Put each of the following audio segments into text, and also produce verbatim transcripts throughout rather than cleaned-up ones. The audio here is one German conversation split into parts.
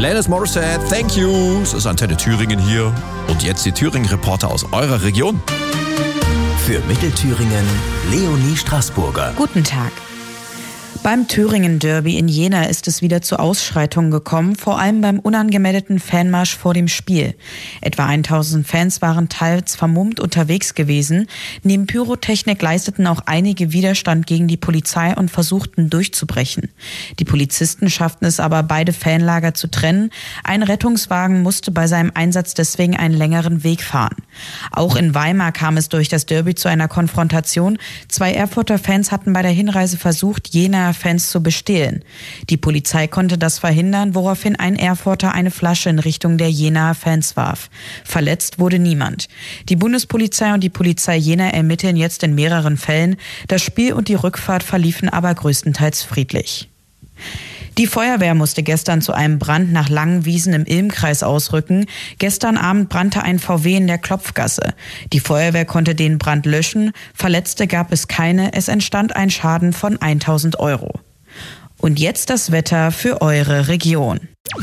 Alanis Morissette, thank you. Es ist Antenne Thüringen hier. Und jetzt die Thüringen-Reporter aus eurer Region. Für Mittelthüringen, Leonie Straßburger. Guten Tag. Beim Thüringen-Derby in Jena ist es wieder zu Ausschreitungen gekommen, vor allem beim unangemeldeten Fanmarsch vor dem Spiel. Etwa tausend Fans waren teils vermummt unterwegs gewesen. Neben Pyrotechnik leisteten auch einige Widerstand gegen die Polizei und versuchten durchzubrechen. Die Polizisten schafften es aber, beide Fanlager zu trennen. Ein Rettungswagen musste bei seinem Einsatz deswegen einen längeren Weg fahren. Auch in Weimar kam es durch das Derby zu einer Konfrontation. Zwei Erfurter Fans hatten bei der Hinreise versucht, Jena Fans zu bestehlen. Die Polizei konnte das verhindern, woraufhin ein Erfurter eine Flasche in Richtung der Jenaer Fans warf. Verletzt wurde niemand. Die Bundespolizei und die Polizei Jena ermitteln jetzt in mehreren Fällen. Das Spiel und die Rückfahrt verliefen aber größtenteils friedlich. Die Feuerwehr musste gestern zu einem Brand nach Langenwiesen im Ilmkreis ausrücken. Gestern Abend brannte ein V W in der Klopfgasse. Die Feuerwehr konnte den Brand löschen. Verletzte gab es keine. Es entstand ein Schaden von tausend Euro. Und jetzt das Wetter für eure Region.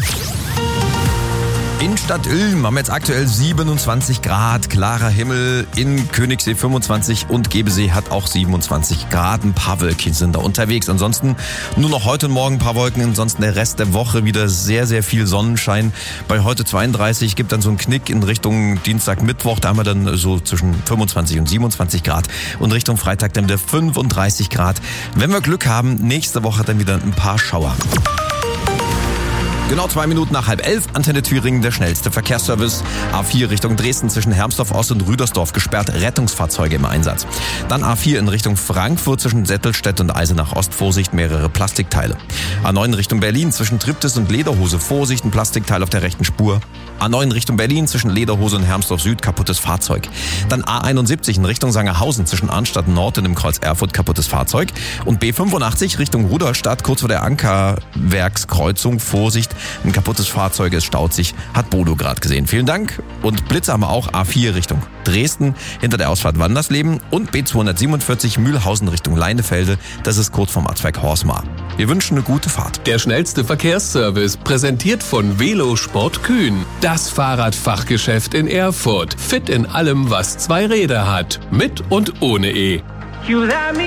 In Stadt Ilm haben wir jetzt aktuell siebenundzwanzig Grad, klarer Himmel, in Königssee fünfundzwanzig und Gebesee hat auch siebenundzwanzig Grad. Ein paar Wölkchen sind da unterwegs. Ansonsten nur noch heute und morgen ein paar Wolken, ansonsten der Rest der Woche wieder sehr, sehr viel Sonnenschein. Bei heute zweiunddreißig gibt dann so einen Knick in Richtung Dienstag, Mittwoch, da haben wir dann so zwischen fünfundzwanzig und siebenundzwanzig Grad und Richtung Freitag dann wieder fünfunddreißig Grad. Wenn wir Glück haben, nächste Woche dann wieder ein paar Schauer. Genau zwei Minuten nach halb elf, Antenne Thüringen, der schnellste Verkehrsservice. A vier Richtung Dresden zwischen Hermsdorf Ost und Rüdersdorf gesperrt, Rettungsfahrzeuge im Einsatz. Dann A vier in Richtung Frankfurt zwischen Settelstedt und Eisenach Ost, Vorsicht, mehrere Plastikteile. A neun Richtung Berlin zwischen Triptis und Lederhose, Vorsicht, ein Plastikteil auf der rechten Spur. A neun Richtung Berlin zwischen Lederhose und Hermsdorf Süd, kaputtes Fahrzeug. Dann A einundsiebzig in Richtung Sangerhausen zwischen Arnstadt Nord und dem Kreuz Erfurt, kaputtes Fahrzeug. Und B fünfundachtzig Richtung Rudolstadt, kurz vor der Ankerwerkskreuzung, Vorsicht, ein kaputtes Fahrzeug, es staut sich, hat Bodo gerade gesehen. Vielen Dank. Und Blitze haben wir auch, A vier Richtung Dresden, hinter der Ausfahrt Wandersleben und B zweihundertsiebenundvierzig Mühlhausen Richtung Leinefelde, das ist kurz vom Azweig Horsmar. Wir wünschen eine gute Fahrt. Der schnellste Verkehrsservice, präsentiert von Velosport Kühn. Das Fahrradfachgeschäft in Erfurt. Fit in allem, was zwei Räder hat. Mit und ohne E. You let me